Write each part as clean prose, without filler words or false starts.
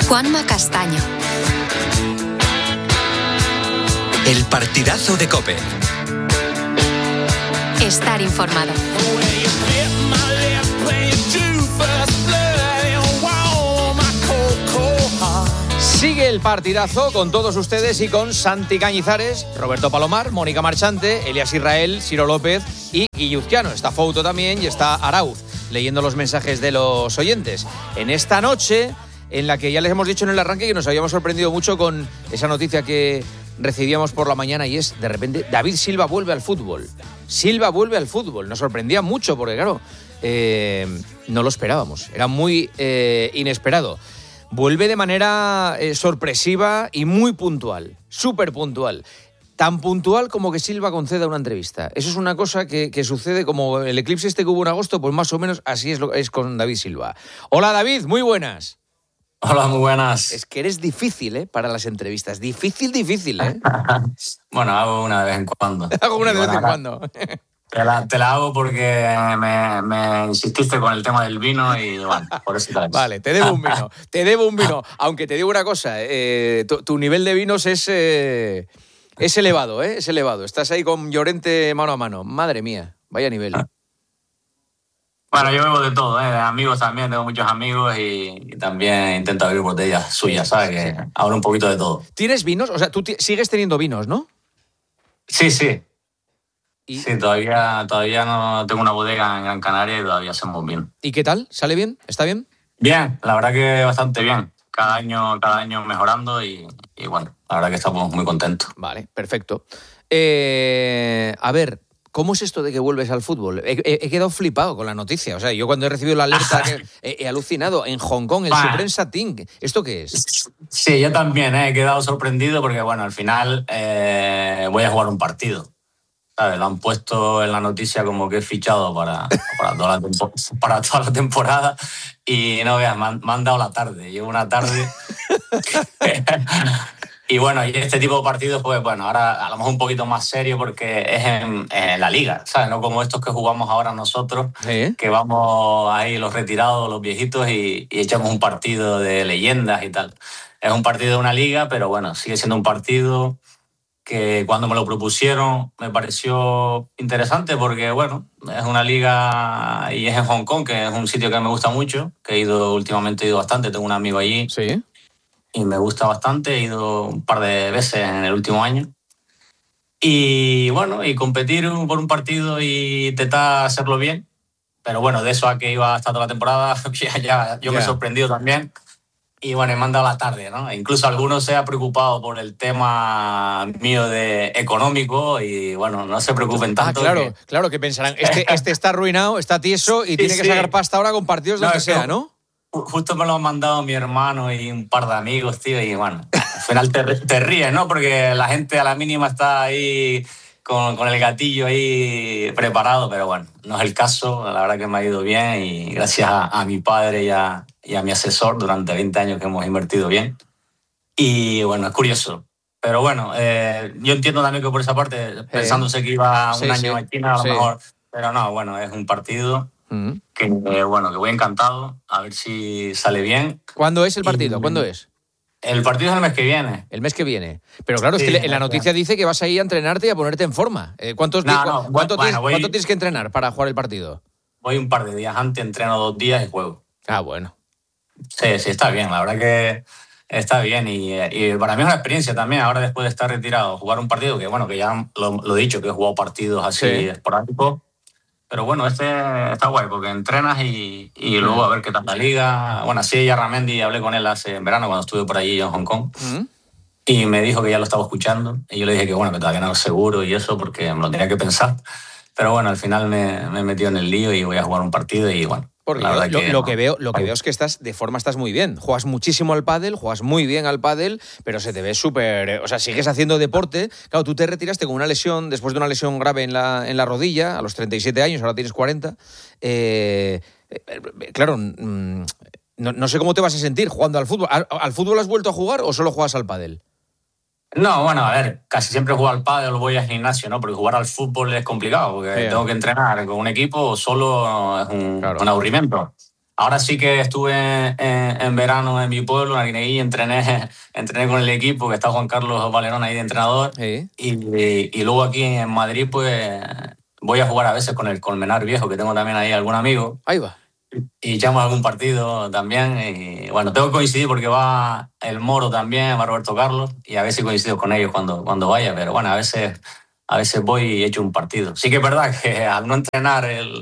Juanma Castaño. El partidazo de COPE. Estar informado. Sigue el partidazo con todos ustedes y con Santi Cañizares, Roberto Palomar, Mónica Marchante, Elías Israel, Ciro López y Guilluzquiano. Está Fouto también y está Arauz, leyendo los mensajes de los oyentes. En esta noche, en la que ya les hemos dicho en el arranque que nos habíamos sorprendido mucho con esa noticia que recibíamos por la mañana, y es, de repente, David Silva vuelve al fútbol. Silva vuelve al fútbol. Nos sorprendía mucho porque, claro, no lo esperábamos. Era muy inesperado. Vuelve de manera sorpresiva y muy puntual, súper puntual. Tan puntual como que Silva conceda una entrevista. Eso es una cosa que sucede como el eclipse que hubo en agosto, pues más o menos así es con David Silva. Hola David, muy buenas. Hola, muy buenas. Es que eres difícil, para las entrevistas. Difícil, Bueno, hago una de vez en cuando. Hago una de vez en cuando. Te la hago porque me insististe con el tema del vino y bueno, por eso tal vez. Vale, te debo un vino. Aunque te digo una cosa, tu nivel de vinos es elevado, es elevado. Estás ahí con Llorente mano a mano. Madre mía, vaya nivel. Bueno, yo bebo de todo, de amigos también, tengo muchos amigos y también intento abrir botellas suyas, ¿sabes? Que hablo un poquito de todo. ¿Tienes vinos? O sea, tú sigues teniendo vinos, ¿no? Sí. ¿Y? Sí, todavía no tengo una bodega en Gran Canaria y todavía hacemos bien. ¿Y qué tal? ¿Sale bien? ¿Está bien? Bien, la verdad que bastante bien. Cada año mejorando y bueno, la verdad que estamos muy contentos. Vale, perfecto. A ver, ¿cómo es esto de que vuelves al fútbol? He quedado flipado con la noticia. O sea, yo cuando he recibido la alerta he alucinado. En Hong Kong, el Supreme Satin. ¿Esto qué es? Sí, yo también he quedado sorprendido porque, bueno, al final voy a jugar un partido. ¿Sabes? Lo han puesto en la noticia como que he fichado para toda la temporada y no veas, me han dado la tarde. Llevo una tarde. Y bueno, y este tipo de partidos, pues bueno, ahora a lo mejor un poquito más serio porque es en la liga, ¿sabes? No como estos que jugamos ahora nosotros, que vamos ahí los retirados, los viejitos y echamos un partido de leyendas y tal. Es un partido de una liga, pero bueno, sigue siendo un partido que cuando me lo propusieron me pareció interesante porque, bueno, es una liga y es en Hong Kong, que es un sitio que me gusta mucho, que últimamente he ido bastante, tengo un amigo allí. Sí. Y me gusta bastante, he ido un par de veces en el último año. Y bueno, y competir por un partido y intentar hacerlo bien. Pero bueno, de eso a que iba hasta toda la temporada, yo me he sorprendido también. Y bueno, me han dado la tarde, ¿no? Incluso algunos se han preocupado por el tema mío de económico y bueno, no se preocupen tanto. Claro, que pensarán, este está arruinado, está tieso y tiene que sacar pasta ahora con partidos donde sea, ¿no? Justo me lo han mandado mi hermano y un par de amigos, tío, y bueno, al final te ríes, ¿no? Porque la gente a la mínima está ahí con el gatillo ahí preparado, pero bueno, no es el caso. La verdad que me ha ido bien y gracias a mi padre y a mi asesor durante 20 años que hemos invertido bien. Y bueno, es curioso. Pero bueno, yo entiendo también que por esa parte, pensándose que iba un año en China, a lo mejor, pero no, bueno, es un partido que voy encantado, a ver si sale bien. ¿Cuándo es el partido? ¿Cuándo es? El partido es el mes que viene. El mes que viene. Pero claro, es que en la noticia dice que vas a ir a entrenarte y a ponerte en forma. ¿Cuánto tienes que entrenar para jugar el partido? Voy un par de días antes, entreno 2 días y juego. Ah, bueno. Sí, está bien, la verdad que está bien y para mí es una experiencia también, ahora después de estar retirado, jugar un partido que bueno, que ya lo he dicho, que he jugado partidos así esporádicos. Pero bueno, está guay porque entrenas y luego a ver qué tal la liga. Bueno, sí, Yarramendi, hablé con él en verano cuando estuve por allí en Hong Kong. Y me dijo que ya lo estaba escuchando. Y yo le dije que bueno, que todavía no era seguro y eso porque me lo tenía que pensar. Pero bueno, al final me he metido en el lío y voy a jugar un partido y bueno. Porque lo que veo es que estás muy bien. Juegas muchísimo al pádel, juegas muy bien al pádel, pero se te ve súper... O sea, sigues haciendo deporte. Claro, tú te retiraste con una lesión, después de una lesión grave en la rodilla, a los 37 años, ahora tienes 40. Claro, no sé cómo te vas a sentir jugando al fútbol. ¿Al fútbol has vuelto a jugar o solo juegas al pádel? No, bueno, a ver, casi siempre juego al pádel o voy al gimnasio, ¿no? Porque jugar al fútbol es complicado, porque tengo que entrenar con un equipo o solo es un aburrimiento. Ahora sí que estuve en verano en mi pueblo, en Arguineguín, entrené con el equipo, que está Juan Carlos Valerón ahí de entrenador. Sí. Y luego aquí en Madrid, pues voy a jugar a veces con el Colmenar Viejo, que tengo también ahí algún amigo. Ahí va. Y echamos algún partido también. Y bueno, tengo que coincidir porque va el Moro también, va Roberto Carlos, y a ver si coincido con ellos cuando vaya. Pero bueno, a veces voy y echo un partido. Sí que es verdad que al no entrenar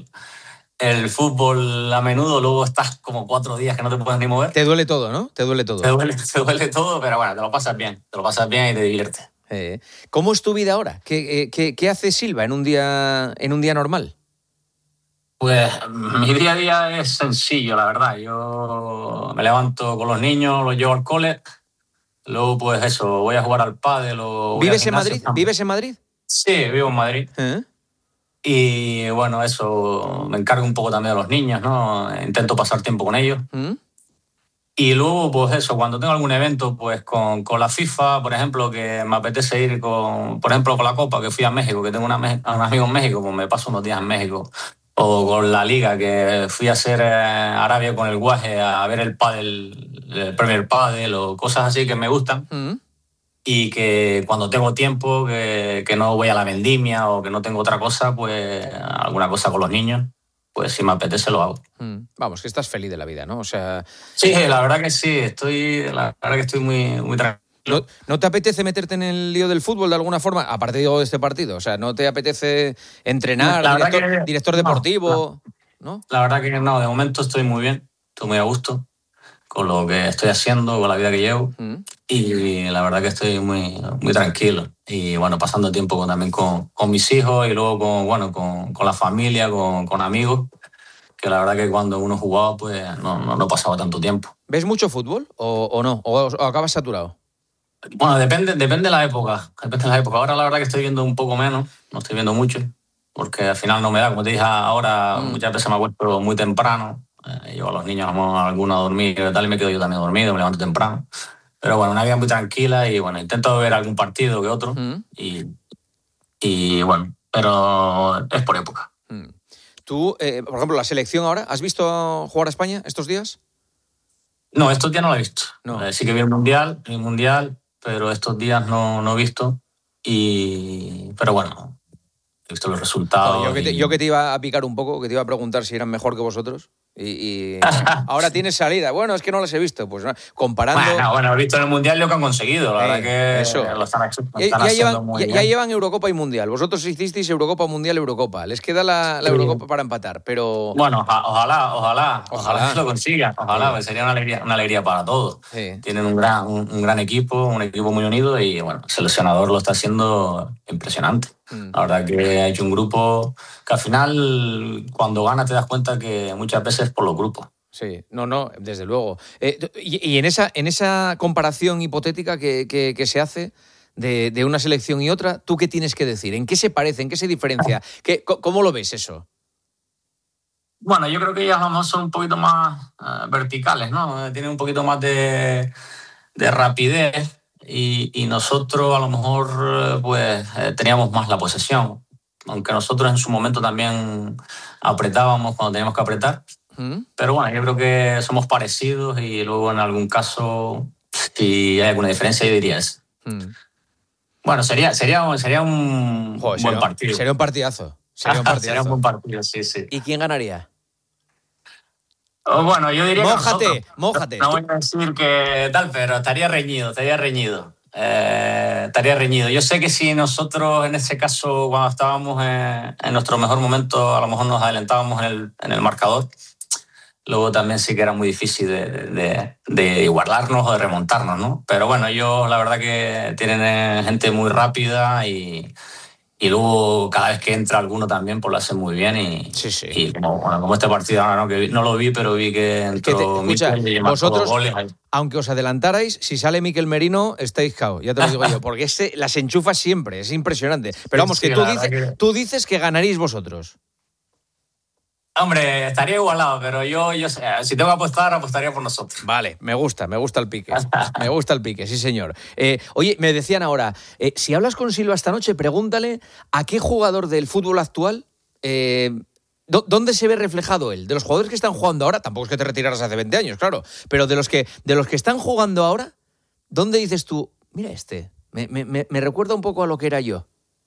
el fútbol a menudo, luego estás como 4 días que no te puedes ni mover. Te duele todo, ¿no? Te duele todo. Te duele todo, pero bueno, te lo pasas bien y te diviertes. ¿Cómo es tu vida ahora? ¿Qué hace Silva en un día normal? Pues mi día a día es sencillo, la verdad. Yo me levanto con los niños, los llevo al cole, luego pues eso, voy a jugar al pádel o ¿Vives en Madrid? ¿Vives en Madrid? Sí, vivo en Madrid. Y bueno, eso, me encargo un poco también de los niños, ¿no? Intento pasar tiempo con ellos. Y luego, pues eso, cuando tengo algún evento, pues con la FIFA, por ejemplo, que me apetece ir por ejemplo, con la Copa, que fui a México, que tengo un amigo en México, pues me paso unos días en México. O con la Liga, que fui a hacer Arabia con el Guaje a ver el Premier Padel o cosas así que me gustan. Y que cuando tengo tiempo, que no voy a la vendimia o que no tengo otra cosa, pues alguna cosa con los niños, pues si me apetece lo hago. Vamos, que estás feliz de la vida, ¿no? O sea... Sí, la verdad que sí, estoy muy, muy tranquilo. ¿No te apetece meterte en el lío del fútbol de alguna forma, aparte de este partido? O sea, ¿no te apetece entrenar, director deportivo? ¿No? La verdad que no, de momento estoy muy bien, estoy muy a gusto con lo que estoy haciendo, con la vida que llevo. Y la verdad que estoy muy, muy tranquilo. Y bueno, pasando tiempo también con mis hijos y luego con la familia, con amigos, que la verdad que cuando uno jugaba pues no pasaba tanto tiempo. ¿Ves mucho fútbol o no? ¿O acabas saturado? Bueno, depende de la época. Ahora la verdad que estoy viendo un poco menos, no estoy viendo mucho, porque al final no me da, como te dije ahora, muchas veces me acuesto muy temprano. Llevo a los niños algunos a dormir y tal, y me quedo yo también dormido, me levanto temprano. Pero bueno, una vida muy tranquila y bueno, intento ver algún partido que otro. Y bueno, pero es por época. Tú, por ejemplo, la selección ahora, ¿has visto jugar a España estos días? No, estos días no lo he visto. No. Sí que vi el mundial, pero estos días no he visto. Pero bueno, he visto los resultados. Yo que te iba a picar un poco, que te iba a preguntar si eran mejor que vosotros. Y ahora tienes salida. Bueno, es que no las he visto. Pues comparando... Bueno, he visto en el Mundial lo que han conseguido. La verdad que eso. Lo están haciendo muy bien. Ya llevan Eurocopa y Mundial. Vosotros hicisteis Eurocopa, Mundial, Eurocopa. Les queda la Eurocopa para empatar, pero... Bueno, ojalá que lo consigan. Ojalá, pues sería una alegría para todos. Sí. Tienen un gran equipo, un equipo muy unido y bueno, el seleccionador lo está haciendo impresionante. La verdad que ha hecho un grupo que al final, cuando gana, te das cuenta que muchas veces por los grupos. Sí, no, desde luego. Y en esa comparación hipotética que se hace de una selección y otra, ¿tú qué tienes que decir? ¿En qué se parece? ¿En qué se diferencia? ¿Cómo lo ves eso? Bueno, yo creo que ellas a lo mejor son un poquito más verticales, ¿no? Tienen un poquito más de rapidez. Y nosotros a lo mejor pues teníamos más la posesión, aunque nosotros en su momento también apretábamos cuando teníamos que apretar. Pero bueno, yo creo que somos parecidos y luego en algún caso, si hay alguna diferencia, yo diría eso. Bueno, sería un buen partido. Sería un partidazo. Sería un buen partido, sí. ¿Y quién ganaría? Bueno, yo diría Mójate. No voy a decir que tal, pero estaría reñido. Yo sé que si nosotros, en ese caso, cuando estábamos en nuestro mejor momento, a lo mejor nos adelantábamos en el marcador, luego también sí que era muy difícil de igualarnos o de remontarnos, ¿no? Pero bueno, ellos la verdad que tienen gente muy rápida y luego cada vez que entra alguno también pues lo hace muy bien sí. Y como este partido ahora, ¿no? Que no lo vi, pero vi que entró Mikel y marcó 2 goles ahí. Aunque os adelantarais, si sale Mikel Merino estáis cao, ya te lo digo yo, porque las enchufa siempre, es impresionante. Pero vamos, tú dices que ganaréis vosotros. Hombre, estaría igualado, pero yo si tengo que apostar, apostaría por nosotros. Vale, me gusta el pique. Me gusta el pique, sí señor. Oye, me decían ahora, si hablas con Silva esta noche, pregúntale a qué jugador del fútbol actual ¿Dónde se ve reflejado él? De los jugadores que están jugando ahora, tampoco es que te retiraras hace 20 años, claro, pero de los que están jugando ahora, ¿dónde dices tú, mira me recuerda un poco a lo que era yo?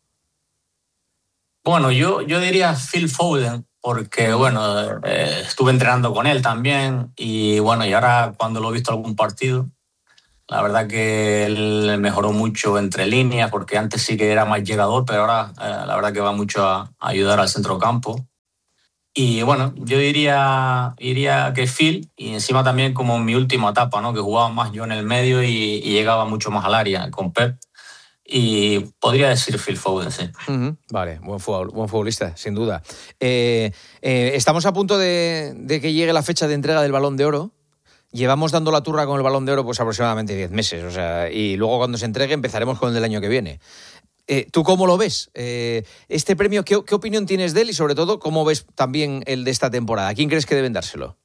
Bueno, yo diría Phil Foden, porque bueno, estuve entrenando con él también y bueno, y ahora cuando lo he visto algún partido, la verdad que él mejoró mucho entre líneas, porque antes sí que era más llegador, pero ahora la verdad que va mucho a ayudar al centrocampo. Y bueno, yo diría que Phil, y encima también como en mi última etapa, ¿no? Que jugaba más yo en el medio y llegaba mucho más al área con Pep. Y podría decir Phil Foden, sí. Vale, buen futbolista, sin duda. Estamos a punto de que llegue la fecha de entrega del Balón de Oro. Llevamos dando la turra con el Balón de Oro pues aproximadamente 10 meses, o sea, y luego cuando se entregue empezaremos con el del año que viene. ¿Tú cómo lo ves? Este premio, ¿qué opinión tienes de él? Y sobre todo, ¿cómo ves también el de esta temporada? ¿A quién crees que deben dárselo?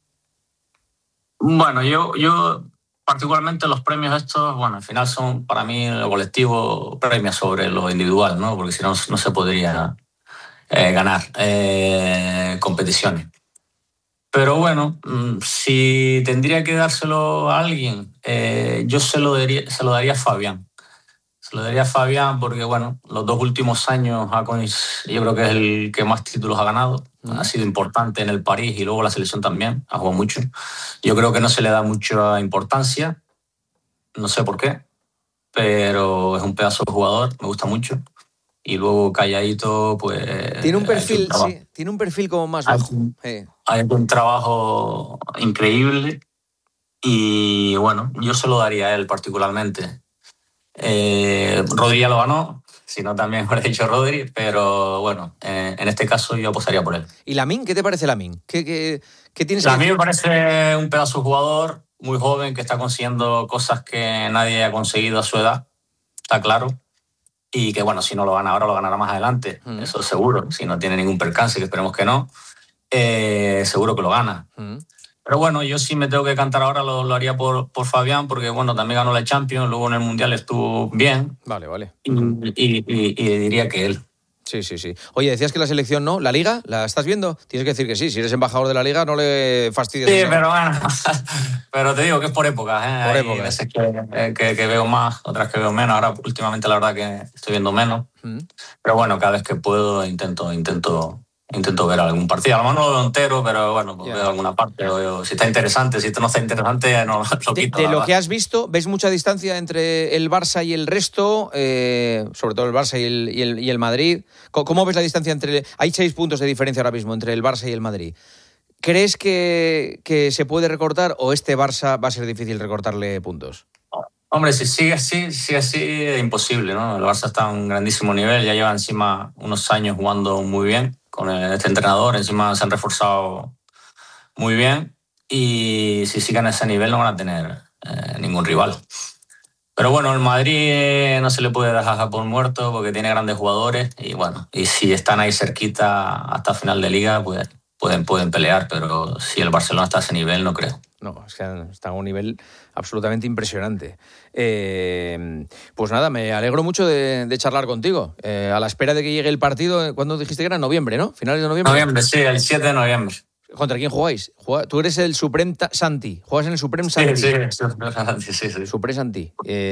Bueno, yo particularmente los premios estos, bueno, al final son para mí lo colectivo premia sobre lo individual, ¿no? Porque si no, no se podría ganar competiciones. Pero bueno, si tendría que dárselo a alguien, yo se lo daría a Fabián. Se lo daría a Fabián porque, bueno, los 2 últimos años yo creo que es el que más títulos ha ganado. Ha sido importante en el París y luego la selección también, ha jugado mucho. Yo creo que no se le da mucha importancia, no sé por qué, pero es un pedazo de jugador, me gusta mucho. Y luego calladito, pues... Tiene un perfil como más bajo. Ha hecho un trabajo increíble y, bueno, yo se lo daría a él particularmente. Rodri ya lo ganó, si no también hubiera dicho Rodri, pero bueno, en este caso yo apostaría por él. ¿Y Lamine? ¿Qué te parece Lamine? ¿Qué tienes? Lamine me parece un pedazo de jugador muy joven que está consiguiendo cosas que nadie ha conseguido a su edad, está claro, y que bueno, si no lo gana ahora, lo ganará más adelante, eso seguro, si no tiene ningún percance, que esperemos que no, seguro que lo gana. Pero bueno, yo sí me tengo que cantar ahora, lo haría por Fabián, porque bueno, también ganó la Champions, luego en el Mundial estuvo bien. Vale. Y diría que él. Sí. Oye, decías que la selección no, ¿la Liga? ¿La estás viendo? Tienes que decir que sí, si eres embajador de la Liga no le fastidies. Sí, pero bueno, pero te digo que es por épocas, ¿eh? Por Hay épocas. veces que veo más, otras que veo menos. Ahora últimamente la verdad que estoy viendo menos. Pero bueno, cada vez que puedo intento ver algún partido. A lo mejor no lo veo entero, pero bueno, pues veo alguna parte. Si está interesante, si no está interesante, no lo quito. De lo que has visto, ¿ves mucha distancia entre el Barça y el resto? Sobre todo el Barça y el Madrid. ¿Cómo ves la distancia entre...? Hay 6 puntos de diferencia ahora mismo entre el Barça y el Madrid. ¿Crees que se puede recortar o este Barça va a ser difícil recortarle puntos? Hombre, si sigue así, es imposible, ¿no? El Barça está a un grandísimo nivel, ya lleva encima unos años jugando muy bien con este entrenador, encima se han reforzado muy bien y si siguen a ese nivel no van a tener ningún rival. Pero bueno, el Madrid no se le puede dejar por muerto porque tiene grandes jugadores y bueno, y si están ahí cerquita hasta final de liga, pues pueden pelear, pero si el Barcelona está a ese nivel, no creo. No, es que está a un nivel absolutamente impresionante. Pues nada, me alegro mucho de charlar contigo. A la espera de que llegue el partido, ¿cuándo dijiste que era? Noviembre, ¿no? ¿Finales de noviembre? Noviembre, sí, el 7 de noviembre. ¿Contra quién jugáis? Tú eres el Supreme Santi. ¿Juegas en el Supreme Santi? Sí. Supreme Santi.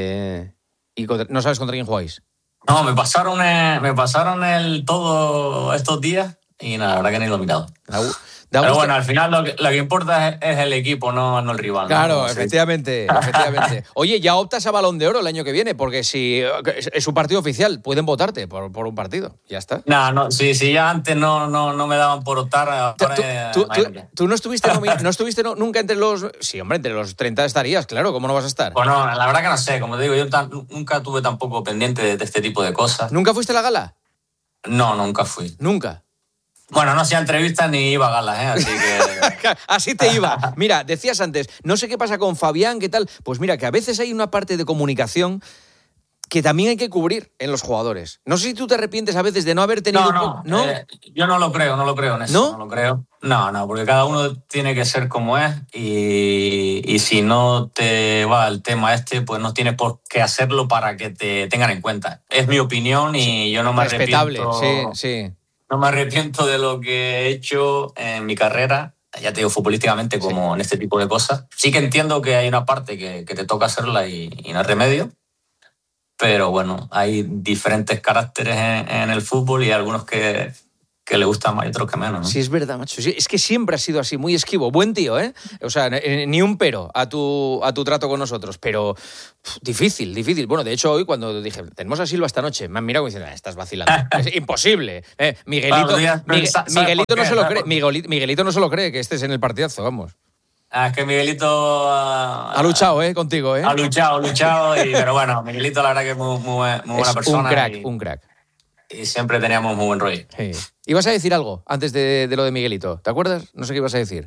¿Y no sabes contra quién jugáis? No, me pasaron el todo estos días y nada, la verdad que ni lo he mirado. Pero bueno, al final lo que importa es el equipo, no el rival. Claro, ¿no? efectivamente. Oye, ya optas a Balón de Oro el año que viene, porque si es un partido oficial, pueden votarte por un partido. Ya está. No, si ya antes no me daban por optar. Ahora ¿Tú no estuviste nunca entre los... Sí, hombre, entre los 30 estarías, claro, ¿cómo no vas a estar? Bueno, la verdad que no sé, como te digo, yo nunca tuve tampoco pendiente de este tipo de cosas. ¿Nunca fuiste a la gala? No, nunca fui. ¿Nunca? Bueno, no hacía entrevistas ni iba a galas, así que... Así te iba. Mira, decías antes, no sé qué pasa con Fabián, qué tal. Pues mira, que a veces hay una parte de comunicación que también hay que cubrir en los jugadores. No sé si tú te arrepientes a veces de no haber tenido... ¿No? Yo no lo creo en eso. ¿No? No lo creo. No, porque cada uno tiene que ser como es y si no te va el tema pues no tienes por qué hacerlo para que te tengan en cuenta. Es mi opinión y yo no me respetable, arrepiento. Sí. no me arrepiento de lo que he hecho en mi carrera, ya te digo, futbolísticamente, como en este tipo de cosas. Sí que entiendo que hay una parte que te toca hacerla y no hay remedio, pero bueno, hay diferentes caracteres en el fútbol y hay algunos que le gustan más y otros que menos, ¿no? Sí, es verdad, macho. Sí, es que siempre has sido así, muy esquivo. Buen tío, ¿eh? O sea, ni un pero a tu trato con nosotros, pero difícil. Bueno, de hecho, hoy cuando dije, tenemos a Silva esta noche, me han mirado y me dicen, estás vacilando. Es imposible. Miguelito no se lo cree. Miguelito no se lo cree que estés en el partidazo, vamos. Es que Miguelito ha luchado, contigo, Ha luchado, pero bueno, Miguelito la verdad que es muy buena persona. Un crack. Y siempre teníamos muy buen rollo. Sí. ¿Ibas a decir algo antes de lo de Miguelito? ¿Te acuerdas? No sé qué ibas a decir.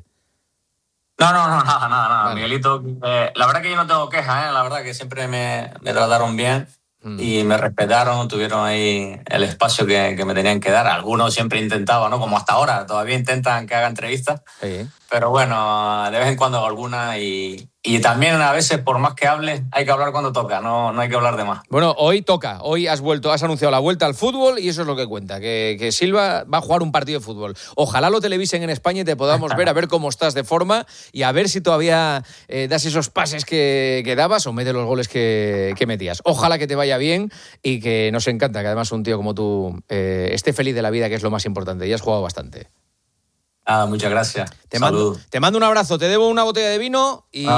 No, nada. Vale. Miguelito, la verdad que yo no tengo quejas, la verdad que siempre me trataron bien y me respetaron, tuvieron ahí el espacio que me tenían que dar. Algunos siempre intentaban, ¿no? Como hasta ahora, todavía intentan que haga entrevistas. Sí. Pero bueno, de vez en cuando hago alguna y también a veces, por más que hable, hay que hablar cuando toca, no hay que hablar de más. Bueno, hoy toca, hoy has anunciado la vuelta al fútbol y eso es lo que cuenta, que Silva va a jugar un partido de fútbol. Ojalá lo televisen en España y te podamos ver, a ver cómo estás de forma y a ver si todavía das esos pases que dabas o metes los goles que metías. Ojalá que te vaya bien y que nos encanta que además un tío como tú esté feliz de la vida, que es lo más importante, y has jugado bastante. Muchas gracias. Te mando un abrazo. Te debo una botella de vino y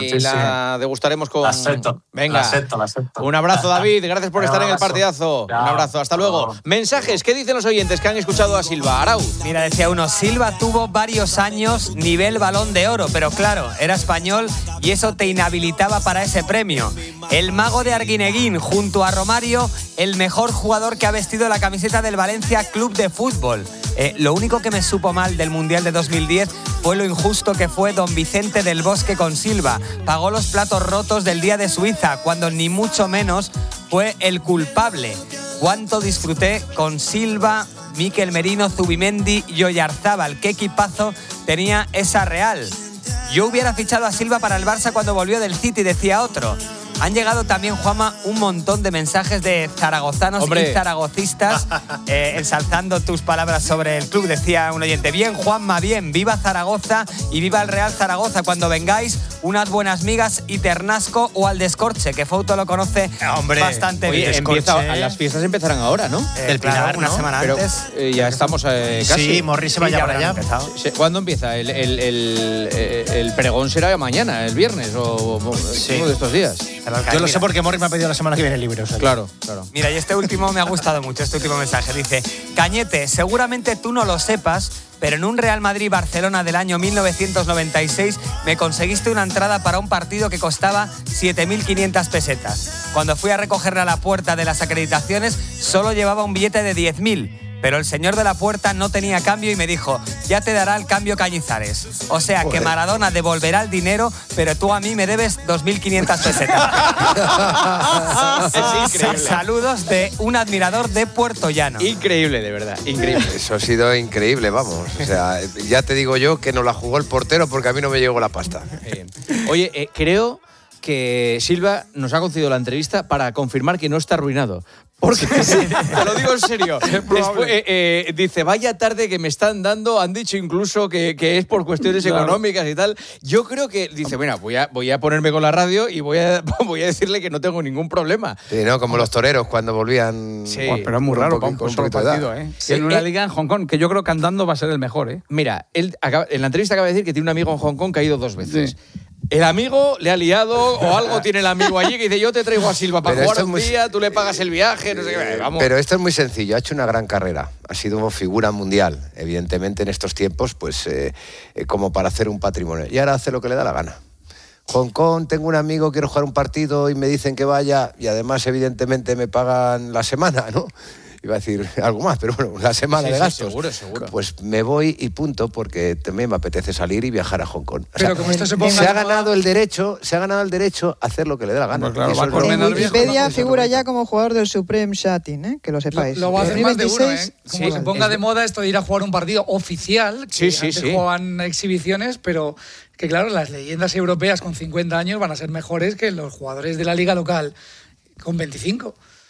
la degustaremos con... La acepto. Venga. La acepto. Un abrazo, David. Gracias por estar en el partidazo. Chao. Un abrazo. Hasta luego. Mensajes. ¿Qué dicen los oyentes que han escuchado a Silva? Arauz. Mira, decía uno, Silva tuvo varios años nivel Balón de Oro, pero claro, era español y eso te inhabilitaba para ese premio. El mago de Arguineguín, junto a Romario, el mejor jugador que ha vestido la camiseta del Valencia Club de Fútbol. Lo único que me supo mal del Mundial de 2010 fue lo injusto que fue don Vicente del Bosque con Silva. Pagó los platos rotos del día de Suiza, cuando ni mucho menos fue el culpable. Cuánto disfruté con Silva, Mikel Merino, Zubimendi y Oyarzábal. Qué equipazo tenía esa Real. Yo hubiera fichado a Silva para el Barça cuando volvió del City, decía otro. Han llegado también, Juanma, un montón de mensajes de zaragozanos y zaragocistas ensalzando tus palabras sobre el club. Decía un oyente, bien, Juanma, bien, viva Zaragoza y viva el Real Zaragoza. Cuando vengáis, unas buenas migas y Ternasco o al Descorche, que Fouto lo conoce bastante bien. Las fiestas empezarán ahora, ¿no? Del Pilar, una semana antes. Ya estamos casi. Sí, Morris se va ya para allá. ¿Cuándo empieza? El pregón será mañana, el viernes o uno de estos días. Yo lo sé porque Morris me ha pedido la semana que viene el libro. O sea, claro. Mira, y este último me ha gustado mucho, este último mensaje. Dice, Cañete, seguramente tú no lo sepas, pero en un Real Madrid-Barcelona del año 1996 me conseguiste una entrada para un partido que costaba 7.500 pesetas. Cuando fui a recogerla a la puerta de las acreditaciones, solo llevaba un billete de 10.000. Pero el señor de la puerta no tenía cambio y me dijo, ya te dará el cambio Cañizares. O sea, que Maradona devolverá el dinero, pero tú a mí me debes 2.500 pesetas. Es increíble. Saludos de un admirador de Puerto Llano. Increíble, de verdad, increíble. Eso ha sido increíble, vamos. O sea, ya te digo yo que no la jugó el portero porque a mí no me llegó la pasta. Oye, creo que Silva nos ha concedido la entrevista para confirmar que no está arruinado. Porque, te lo digo en serio, después, dice, vaya tarde que me están dando, han dicho incluso que es por cuestiones económicas y tal. Yo creo que, dice, bueno, voy a ponerme con la radio y voy a decirle que no tengo ningún problema. Sí, ¿no? Como los toreros cuando volvían. Sí, pero es muy raro para un solo partido, Sí, en una liga en Hong Kong, que yo creo que andando va a ser el mejor, Mira, él en la entrevista acaba de decir que tiene un amigo en Hong Kong que ha ido 2 veces. Sí. El amigo le ha liado o algo tiene el amigo allí que dice, yo te traigo a Silva para jugar un día, tú le pagas el viaje, no sé qué. Vamos. Pero esto es muy sencillo, ha hecho una gran carrera, ha sido una figura mundial, evidentemente en estos tiempos, pues como para hacer un patrimonio. Y ahora hace lo que le da la gana. Hong Kong, tengo un amigo, quiero jugar un partido y me dicen que vaya y además evidentemente me pagan la semana, ¿no? Iba a decir algo más, pero bueno, la semana de gastos. Seguro. Pues me voy y punto, porque también me apetece salir y viajar a Hong Kong. Pero como esto se ha ganado el derecho a hacer lo que le dé la gana. Pues claro, en Wikipedia figura ya como jugador del Supreme Shatin, que lo sepáis. Lo va a hacer más de uno, Como se ponga de moda esto de ir a jugar un partido oficial, que antes jugaban exhibiciones, pero que claro, las leyendas europeas con 50 años van a ser mejores que los jugadores de la liga local con 25.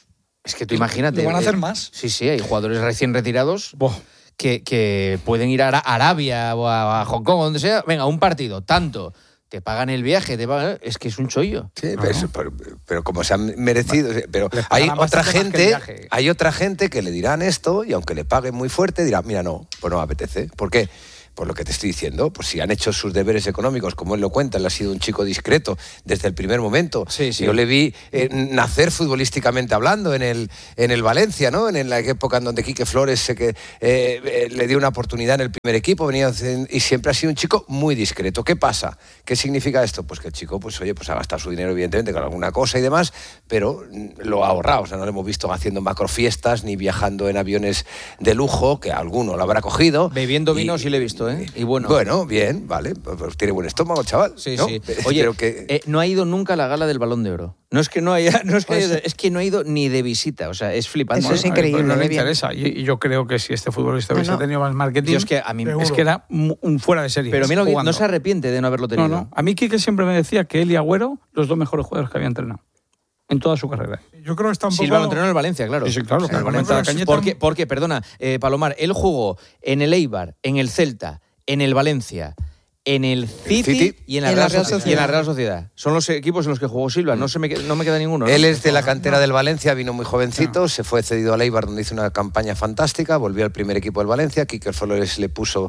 Es que tú imagínate. Lo van a hacer más. Sí, hay jugadores recién retirados que pueden ir a Arabia o a Hong Kong o donde sea. Venga, un partido, tanto. Te pagan el viaje, es que es un chollo. Sí, pero como se han merecido. Pero hay otra gente que le dirán esto y aunque le paguen muy fuerte, dirán, mira, no, pues no me apetece. ¿Por qué? Por lo que te estoy diciendo, pues si han hecho sus deberes económicos, como él lo cuenta, él ha sido un chico discreto desde el primer momento. Sí. Yo le vi nacer futbolísticamente hablando en el Valencia, ¿no? En la época en donde Quique Flores le dio una oportunidad en el primer equipo, y siempre ha sido un chico muy discreto. ¿Qué pasa? ¿Qué significa esto? Pues que el chico, pues oye, pues ha gastado su dinero evidentemente con alguna cosa y demás, pero lo ha ahorrado. O sea, no lo hemos visto haciendo macrofiestas ni viajando en aviones de lujo, que alguno lo habrá cogido. Bebiendo vino sí le he visto. Y bueno, bien, vale. Pues tiene buen estómago, chaval. Sí, ¿no? sí. Oye, no ha ido nunca a la gala del Balón de Oro. No es que no haya, es que no ha ido ni de visita. O sea, es flipante. Eso es increíble. No le interesa. Y yo creo que si este futbolista hubiese tenido más marketing, es que a mí es que era un fuera de serie. Pero mira, no se arrepiente de no haberlo tenido. No. A mí Quique siempre me decía que él y Agüero, los dos mejores jugadores que había entrenado en toda su carrera. Yo creo que está un poco... Silva lo entrenó en el Valencia, claro. Sí, claro. Porque, perdona, Palomar, él jugó en el Eibar, en el Celta, en el Valencia, en el City y en la Real Sociedad. Son los equipos en los que jugó Silva, no me queda ninguno, ¿no? Él es de la cantera del Valencia, vino muy jovencito, se fue cedido al Eibar donde hizo una campaña fantástica, volvió al primer equipo del Valencia, Quique Flores le puso...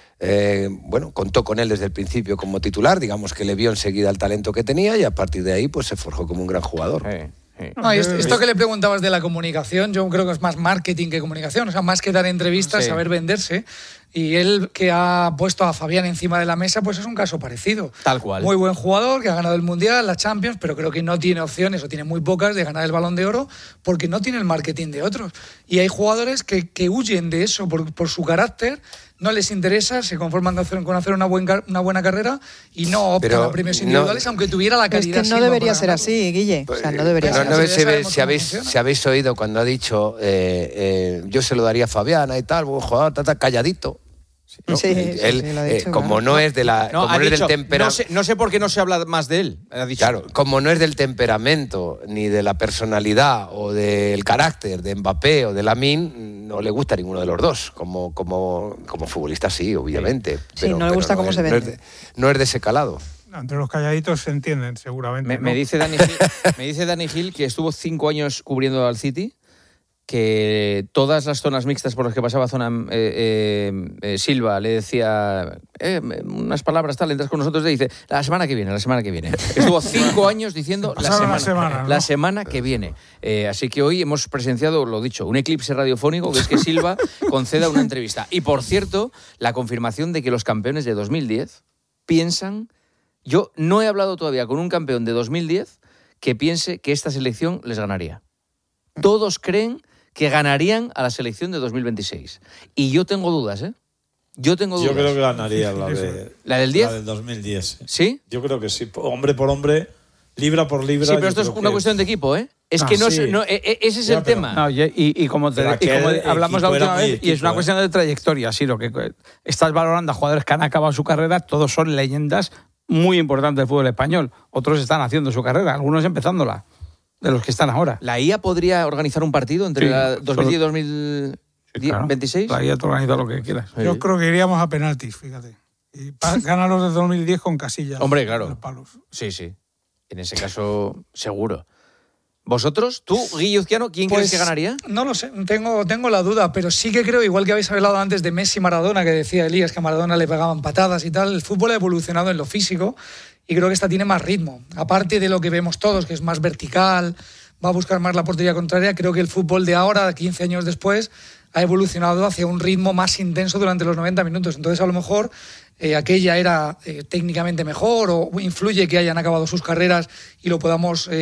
contó con él desde el principio como titular, digamos que le vio enseguida el talento que tenía y a partir de ahí pues se forjó como un gran jugador. No, esto que le preguntabas de la comunicación, yo creo que es más marketing que comunicación, o sea, más que dar entrevistas, saber venderse. Y él, que ha puesto a Fabián encima de la mesa, pues es un caso parecido. Tal cual. Muy buen jugador, que ha ganado el Mundial, la Champions, pero creo que no tiene opciones, o tiene muy pocas, de ganar el Balón de Oro, porque no tiene el marketing de otros. Y hay jugadores que huyen de eso por su carácter, no les interesa, se conforman con hacer una buena carrera y no optan a premios individuales, aunque tuviera la calidad. Es que no debería ser así, Guille. O sea, no debería ser así. Si habéis oído cuando ha dicho yo se lo daría a Fabián y tal, buen jugador, calladito. ¿no? Sí, él, lo ha dicho, como claro. no es de la como no es del temperamento, no sé por qué no se habla más de él, ha dicho. Claro, como no es del temperamento ni de la personalidad o del carácter de Mbappé o de Lamine, no le gusta ninguno de los dos. Como futbolista sí, obviamente. Sí, no le gusta cómo se vende. No es de ese calado. No, entre los calladitos se entienden, seguramente. Me dice Dani Gil que estuvo 5 años cubriendo al City, que todas las zonas mixtas por las que pasaba Silva le decía unas palabras tal, entras con nosotros, le dice la semana que viene. Estuvo 5 años diciendo la semana que viene. Así que hoy hemos presenciado, lo dicho, un eclipse radiofónico, que es que Silva conceda una entrevista. Y por cierto, la confirmación de que los campeones de 2010 piensan... Yo no he hablado todavía con un campeón de 2010 que piense que esta selección les ganaría. Todos creen que ganarían a la selección de 2026. Y yo tengo dudas, ¿eh? Yo creo que ganaría ¿La del 10? La del 2010. ¿Sí? Yo creo que sí. Hombre por hombre, libra por libra. Sí, pero esto es una cuestión de equipo, ¿eh? Es que ese es el tema. No, y como hablamos la última vez, y es una cuestión de trayectoria. Sí, lo que estás valorando a jugadores que han acabado su carrera, todos son leyendas muy importantes del fútbol español. Otros están haciendo su carrera, algunos empezándola, de los que están ahora. ¿La IA podría organizar un partido entre 2010 y 2026? La IA te organiza lo que quieras. Yo creo que iríamos a penaltis, fíjate. Y ganan los de 2010 con Casillas. Hombre, claro. Los palos. Sí. En ese caso, seguro. ¿Vosotros? ¿Tú, Guilluzquiano, quién crees que ganaría? No lo sé, tengo la duda, pero sí que creo, igual que habéis hablado antes de Messi y Maradona, que decía Elías que a Maradona le pegaban patadas y tal, el fútbol ha evolucionado en lo físico y creo que esta tiene más ritmo. Aparte de lo que vemos todos, que es más vertical, va a buscar más la portería contraria, creo que el fútbol de ahora, 15 años después, ha evolucionado hacia un ritmo más intenso durante los 90 minutos. Entonces, a lo mejor aquella era técnicamente mejor o influye que hayan acabado sus carreras y lo podamos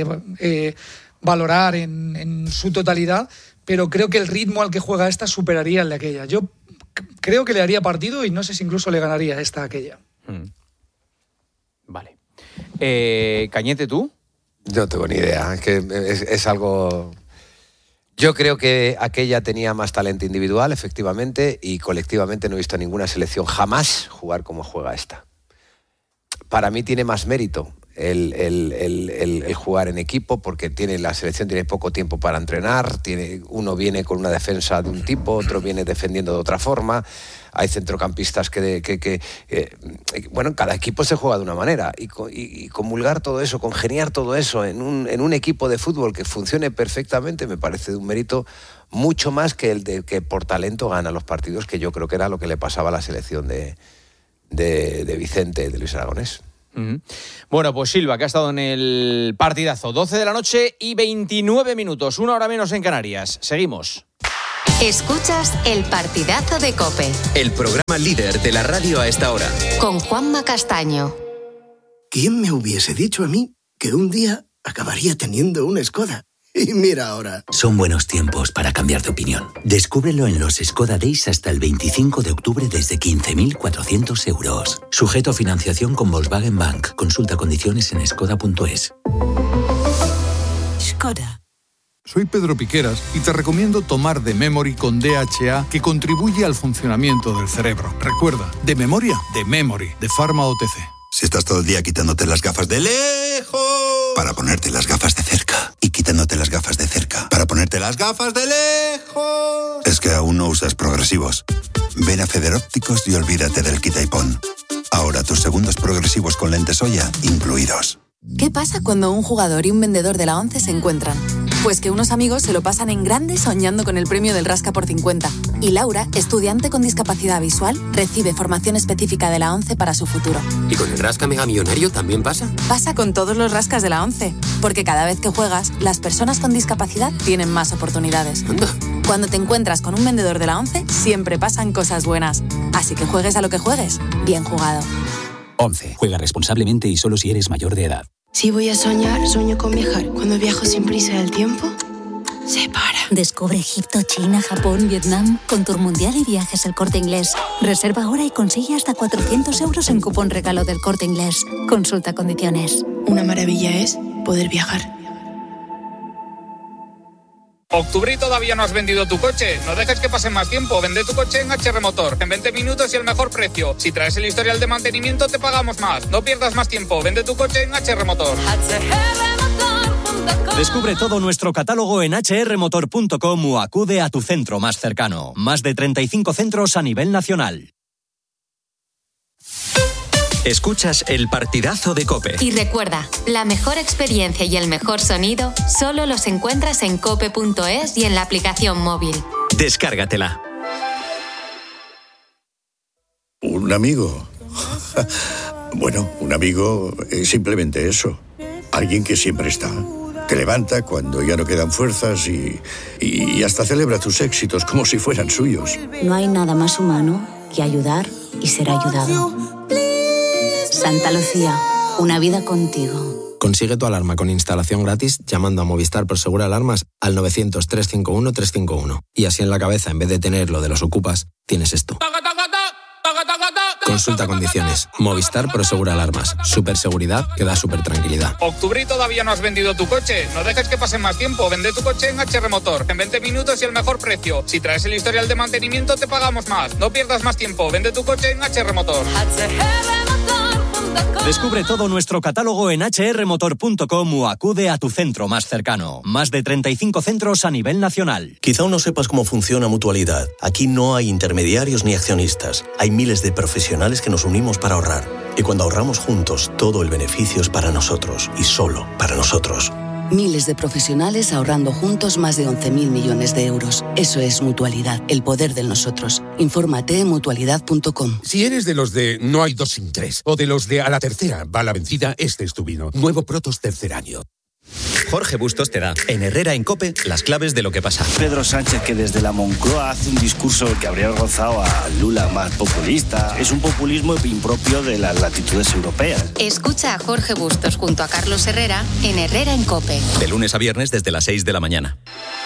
valorar en su totalidad, pero creo que el ritmo al que juega esta superaría el de aquella. Yo creo que le haría partido y no sé si incluso le ganaría esta a aquella. Vale. Cañete, ¿tú? Yo no tengo ni idea. Es que es algo... Yo creo que aquella tenía más talento individual, efectivamente, y colectivamente no he visto a ninguna selección jamás jugar como juega esta. Para mí tiene más mérito el jugar en equipo, porque la selección tiene poco tiempo para entrenar, uno viene con una defensa de un tipo, otro viene defendiendo de otra forma, hay centrocampistas bueno, cada equipo se juega de una manera, y comulgar todo eso, congeniar todo eso en un equipo de fútbol que funcione perfectamente, me parece de un mérito mucho más que el de que por talento gana los partidos, que yo creo que era lo que le pasaba a la selección de Vicente, de Luis Aragonés. Bueno, pues Silva, que ha estado en el partidazo, 12 de la noche y 29 minutos, 1 hora menos en Canarias. Seguimos. Escuchas el partidazo de COPE. El programa líder de la radio a esta hora. Con Juanma Castaño. ¿Quién me hubiese dicho a mí que un día acabaría teniendo una Skoda? Y mira ahora. Son buenos tiempos para cambiar de opinión. Descúbrelo en los Skoda Days hasta el 25 de octubre desde 15.400 euros. Sujeto a financiación con Volkswagen Bank. Consulta condiciones en skoda.es. Skoda. Soy Pedro Piqueras y te recomiendo tomar The Memory con DHA, que contribuye al funcionamiento del cerebro. Recuerda, de memoria, The Memory, de Pharma OTC. Si estás todo el día quitándote las gafas de lejos para ponerte las gafas de cerca, y quitándote las gafas de cerca para ponerte las gafas de lejos, es que aún no usas progresivos. Ven a Federópticos y olvídate del quita y pon. Ahora tus segundos progresivos con lentes Oya incluidos. ¿Qué pasa cuando un jugador y un vendedor de la ONCE se encuentran? Pues que unos amigos se lo pasan en grande soñando con el premio del Rasca por 50. Y Laura, estudiante con discapacidad visual, recibe formación específica de la ONCE para su futuro. ¿Y con el Rasca Mega Millonario también pasa? Pasa con todos los rascas de la ONCE, porque cada vez que juegas, las personas con discapacidad tienen más oportunidades. Anda. Cuando te encuentras con un vendedor de la ONCE, siempre pasan cosas buenas. Así que juegues a lo que juegues, bien jugado. 11. Juega responsablemente y solo si eres mayor de edad. Si voy a soñar, sueño con viajar. Cuando viajo sin prisa del tiempo, se para. Descubre Egipto, China, Japón, Vietnam con Tour Mundial y Viajes El Corte Inglés. Reserva ahora y consigue hasta 400 euros en cupón regalo del Corte Inglés. Consulta condiciones. Una maravilla es poder viajar. Octubre y todavía no has vendido tu coche. No dejes que pase más tiempo. Vende tu coche en HR Motor. En 20 minutos y el mejor precio. Si traes el historial de mantenimiento, te pagamos más. No pierdas más tiempo. Vende tu coche en HR Motor. Descubre todo nuestro catálogo en hrmotor.com o acude a tu centro más cercano. Más de 35 centros a nivel nacional. Escuchas el partidazo de COPE. Y recuerda, la mejor experiencia y el mejor sonido solo los encuentras en cope.es y en la aplicación móvil. Descárgatela. ¿Un amigo? Bueno, un amigo es simplemente eso. Alguien que siempre está. Te levanta cuando ya no quedan fuerzas y hasta celebra tus éxitos como si fueran suyos. No hay nada más humano que ayudar y ser ayudado. Santa Lucía, una vida contigo. Consigue tu alarma con instalación gratis llamando a Movistar Prosegur Alarmas al 900-351-351. Y así en la cabeza, en vez de tener lo de los ocupas, tienes esto. Consulta condiciones. Movistar Prosegur Alarmas. Superseguridad que da supertranquilidad. Octubre y todavía no has vendido tu coche. No dejes que pase más tiempo. Vende tu coche en HR Motor. En 20 minutos y el mejor precio. Si traes el historial de mantenimiento, te pagamos más. No pierdas más tiempo. Vende tu coche en HR Motor. Descubre todo nuestro catálogo en hrmotor.com o acude a tu centro más cercano. Más de 35 centros a nivel nacional. Quizá aún no sepas cómo funciona Mutualidad. Aquí no hay intermediarios ni accionistas. Hay miles de profesionales que nos unimos para ahorrar. Y cuando ahorramos juntos, todo el beneficio es para nosotros y solo para nosotros. Miles de profesionales ahorrando juntos más de 11.000 millones de euros. Eso es Mutualidad, el poder del nosotros. Infórmate en mutualidad.com. Si eres de los de no hay dos sin tres, o de los de a la tercera va la vencida, este es tu vino. Nuevo Protos tercer año. Jorge Bustos te da, en Herrera en COPE, las claves de lo que pasa. Pedro Sánchez, que desde la Moncloa hace un discurso que habría rozado a Lula más populista. Es un populismo impropio de las latitudes europeas. Escucha a Jorge Bustos junto a Carlos Herrera en Herrera en COPE. De lunes a viernes desde las 6 de la mañana.